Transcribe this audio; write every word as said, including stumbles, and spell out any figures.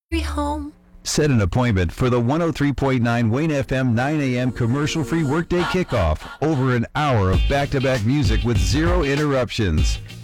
home. Set an appointment for the one oh three point nine Wayne F M nine a.m. commercial-free workday kickoff. Over an hour of back-to-back music with zero interruptions.